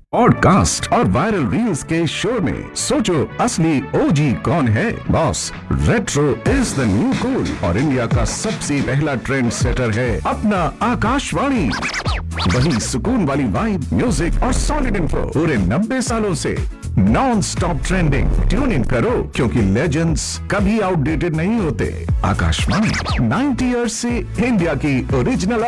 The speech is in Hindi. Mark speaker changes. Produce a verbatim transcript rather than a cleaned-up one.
Speaker 1: पॉडकास्ट और वायरल रील्स के शो में सोचो असली ओजी कौन है। Boss, retro is the new cool और इंडिया का सबसे पहला ट्रेंड सेटर है अपना आकाशवाणी। वही सुकून वाली वाइब, म्यूजिक और सॉलिड इन्फो पूरे नब्बे सालों से non stop trending. Tune in करो क्योंकि लेजेंड्स कभी आउटडेटेड नहीं होते। आकाशवाणी नाइंटी इयर्स से इंडिया की ओरिजिनल